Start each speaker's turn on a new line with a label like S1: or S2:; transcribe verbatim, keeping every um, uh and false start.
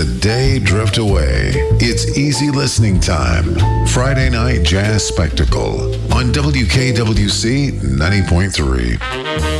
S1: the day drift away. It's easy listening time. Friday Night Jazz Spectacle on W K W C ninety point three.